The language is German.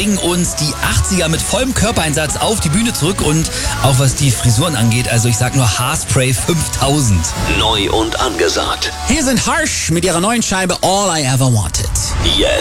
bringen uns die 80er mit vollem Körpereinsatz auf die Bühne zurück und auch was die Frisuren angeht, also ich sag nur Haarspray 5000. Neu und angesagt. Hier sind Harsh mit ihrer neuen Scheibe All I Ever Wanted. Jetzt.